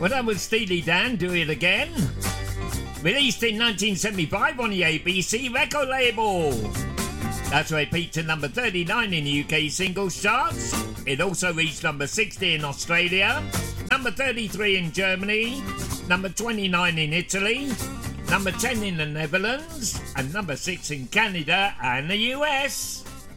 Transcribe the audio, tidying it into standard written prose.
Well, that was Steely Dan, Do It Again. Released in 1975 on the ABC record label. That's where it peaked at number 39 in the UK singles charts. It also reached number 60 in Australia, number 33 in Germany, number 29 in Italy, number 10 in the Netherlands, and number 6 in Canada and the US.